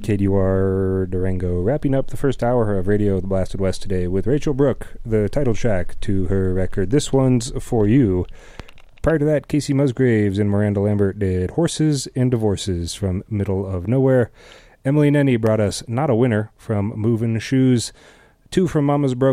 KDUR Durango, wrapping up the first hour of Radio the Blasted West today with Rachel Brooke, the title track to her record, This One's For You. Prior to that, Casey Musgraves and Miranda Lambert did Horses and Divorces from Middle of Nowhere. Emily Nenny brought us Not a Winner from Movin' Shoes. Two from Mama's Broken